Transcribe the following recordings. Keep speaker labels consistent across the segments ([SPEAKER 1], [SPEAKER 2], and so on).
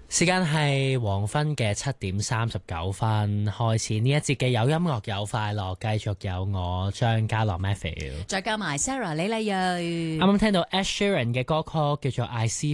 [SPEAKER 1] 時間係黃昏嘅7:39，開始呢一節嘅有音樂有快樂，繼續有我張家樂 Matthew，
[SPEAKER 2] 再加埋 Sarah 李麗蕊。
[SPEAKER 1] 啱啱聽到 Ed Sheeran 嘅歌曲叫做 I See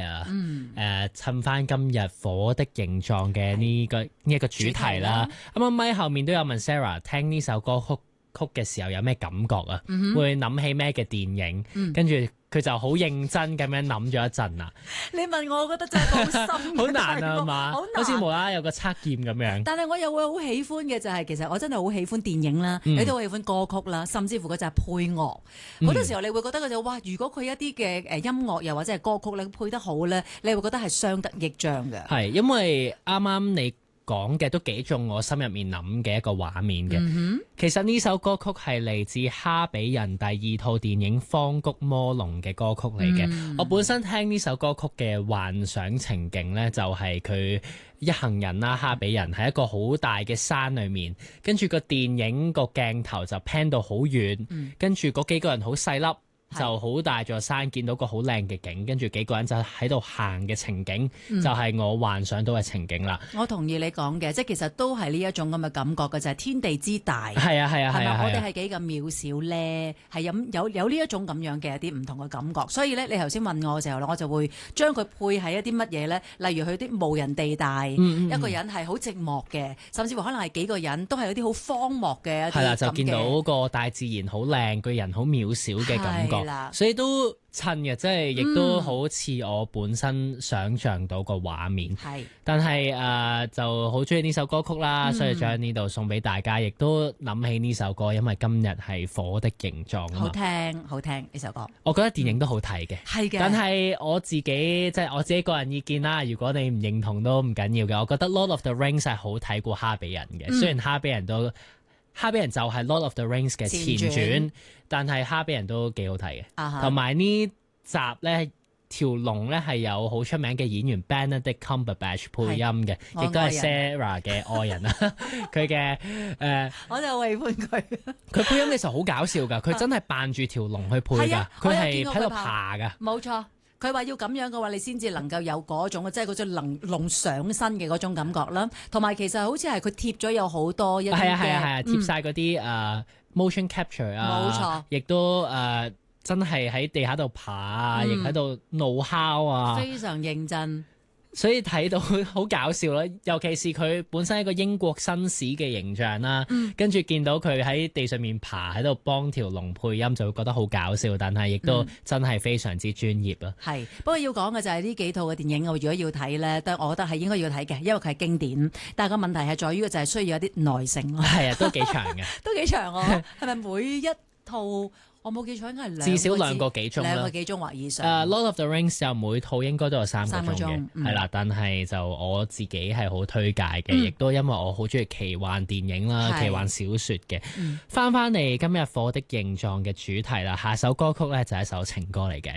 [SPEAKER 1] Fire，襯翻今日火的形狀嘅呢一個主題啦。啱啱咪後面都有問 Sarah 聽呢首歌曲嘅時候有咩感覺啊？會諗起咩嘅電影？跟住佢就好認真咁樣諗咗一陣啊！
[SPEAKER 2] 你問我覺得真係好深，
[SPEAKER 1] 好難啊嘛，好似無啦啦有個測驗咁樣。
[SPEAKER 2] 但係我又會好喜歡嘅就係，其實我真係好喜歡電影啦，你都好喜歡歌曲啦，甚至乎嗰就係配樂。好多時候你會覺得嗰就哇，如果佢一啲嘅音樂又或者係歌曲咧配得好咧，你會覺得係相得益彰嘅。
[SPEAKER 1] 係因為啱啱你講嘅都幾中我心入面諗嘅一個畫面嘅。其實呢首歌曲係嚟自哈比人第二套電影《荒谷魔龍》嘅歌曲嚟嘅。我本身聽呢首歌曲嘅幻想情景呢，就係佢一行人啦，哈比人喺一個好大嘅山裏面，跟住個電影個鏡頭就 pan 到好遠，跟住嗰幾個人好細粒。就好大座山，見到個好靚嘅景，跟住幾個人就喺度行嘅情景，就係我幻想到嘅情景啦。
[SPEAKER 2] 我同意你講嘅，即係其實都係呢一種咁嘅感覺嘅，就係天地之大。
[SPEAKER 1] 係啊係啊係啊！
[SPEAKER 2] 我哋係幾咁渺小咧？係有呢一種咁樣嘅一啲唔同嘅感覺。所以咧，你頭先問我嘅時候咧，我就會將佢配喺一啲乜嘢咧？例如佢啲無人地帶，一個人係好寂寞嘅，甚至乎可能係幾個人都係有啲好荒漠嘅一啲。係啦，
[SPEAKER 1] 就見到個大自然好靚，個人好渺小嘅感覺。所以都襯嘅，即係亦都好似我本身想像到個畫面。但係就好中意呢首歌曲啦，所以將呢度送俾大家，亦都諗起呢首歌，因為今日係火的形狀啊嘛。
[SPEAKER 2] 好聽呢首歌。
[SPEAKER 1] 我覺得電影都好睇嘅，
[SPEAKER 2] 係嘅。
[SPEAKER 1] 但係我自己即係我自己個人意見啦，如果你唔認同都唔緊要嘅。我覺得《Lord of the Rings》係好睇過《哈比人》嘅，雖然哈比人就係《Lord of the Rings》嘅前傳，但係哈比人都幾好睇嘅。同埋呢集咧，條龍咧係有好出名嘅演員 Benedict Cumberbatch 配音嘅，亦都係 Sarah 嘅愛人啦。佢嘅
[SPEAKER 2] 我就好喜歡佢。
[SPEAKER 1] 佢配音嘅時候好搞笑㗎，佢真係扮住條龍去配㗎，佢係喺度爬㗎。
[SPEAKER 2] 冇錯。佢話要咁樣嘅話，你先至能夠有嗰種即係嗰種龍上身嘅嗰種感覺啦。同埋其實好似係佢貼咗有好多一啲嘅，
[SPEAKER 1] 係啊，貼晒嗰啲motion capture 啊，冇錯，亦都真係喺地下度爬啊，亦喺度怒哮啊，
[SPEAKER 2] 非常認真。
[SPEAKER 1] 所以睇到好搞笑啦，尤其是佢本身一個英國紳士嘅形象啦，跟住見到佢喺地上面爬喺度幫條龍配音，就會覺得好搞笑，但係亦都真係非常之專業啊。
[SPEAKER 2] 係，不過要講嘅就係呢幾套嘅電影，我如果要睇咧，我覺得係應該要睇嘅，因為佢係經典。但係個問題係在於就係需要有啲耐性咯。
[SPEAKER 1] 係啊，都幾長嘅，
[SPEAKER 2] 都幾長喎。係咪每一套？我冇記錯，應該係
[SPEAKER 1] 至少兩個幾鐘啦，
[SPEAKER 2] 兩個幾鐘或以上。
[SPEAKER 1] Lord of the Rings 就每套應該都有3個鐘嘅，係啦。但係就我自己係好推介嘅，亦都因為我好中意奇幻電影啦、奇幻小説嘅。翻嚟今日火的形狀嘅主題啦，下首歌曲咧就係一首情歌嚟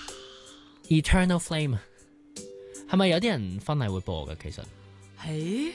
[SPEAKER 1] 嘅，Eternal Flame。係咪有啲人婚禮會播嘅？其實